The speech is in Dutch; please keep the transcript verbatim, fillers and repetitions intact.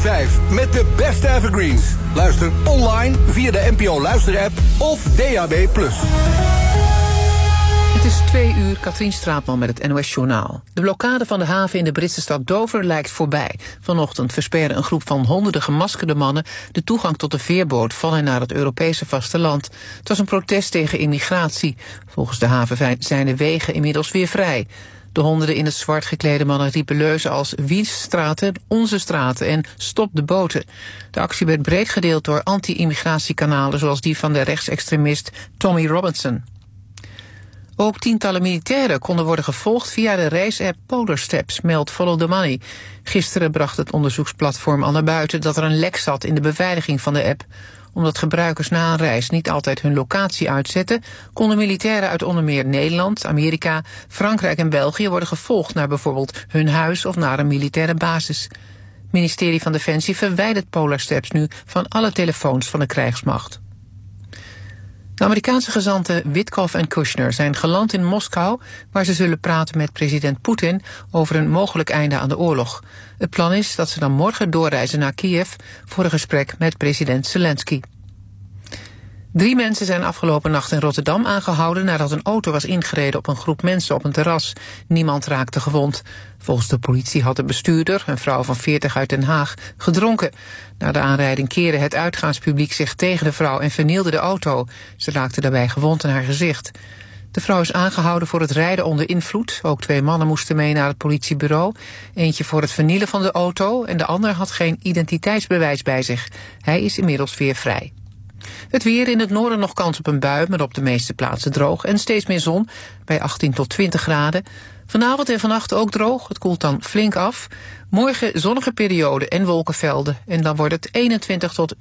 vijf met de beste evergreens. Luister online via de N P O Luisterapp of D A B plus. Het is twee uur, Katrien Straatman met het N O S Journaal. De blokkade van de haven in de Britse stad Dover lijkt voorbij. Vanochtend versperde een groep van honderden gemaskerde mannen de toegang tot de veerboot van en naar het Europese vasteland. Het was een protest tegen immigratie. Volgens de haven zijn de wegen inmiddels weer vrij. De honderden in het zwart geklede mannen riepen leuzen als Wiens straten, onze straten en stop de boten. De actie werd breed gedeeld door anti-immigratiekanalen zoals die van de rechtsextremist Tommy Robinson. Ook tientallen militairen konden worden gevolgd via de reisapp Polar Steps, meldt Follow the Money. Gisteren bracht het onderzoeksplatform al naar buiten dat er een lek zat in de beveiliging van de app. Omdat gebruikers na een reis niet altijd hun locatie uitzetten, konden militairen uit onder meer Nederland, Amerika, Frankrijk en België worden gevolgd naar bijvoorbeeld hun huis of naar een militaire basis. Het ministerie van Defensie verwijdert Polar Steps nu van alle telefoons van de krijgsmacht. De Amerikaanse gezanten Witkoff en Kushner zijn geland in Moskou, waar ze zullen praten met president Poetin over een mogelijk einde aan de oorlog. Het plan is dat ze dan morgen doorreizen naar Kiev voor een gesprek met president Zelensky. Drie mensen zijn afgelopen nacht in Rotterdam aangehouden nadat een auto was ingereden op een groep mensen op een terras. Niemand raakte gewond. Volgens de politie had de bestuurder, een vrouw van veertig uit Den Haag, gedronken. Na de aanrijding keerde het uitgaanspubliek zich tegen de vrouw en vernielde de auto. Ze raakte daarbij gewond in haar gezicht. De vrouw is aangehouden voor het rijden onder invloed. Ook twee mannen moesten mee naar het politiebureau. Eentje voor het vernielen van de auto en de ander had geen identiteitsbewijs bij zich. Hij is inmiddels weer vrij. Het weer: in het noorden nog kans op een bui, maar op de meeste plaatsen droog en steeds meer zon bij achttien tot twintig graden. Vanavond en vannacht ook droog, het koelt dan flink af. Morgen zonnige periode en wolkenvelden en dan wordt het eenentwintig tot